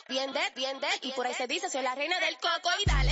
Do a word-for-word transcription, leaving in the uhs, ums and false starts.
bien de, bien de, y por ahí se dice soy la reina del coco y dale.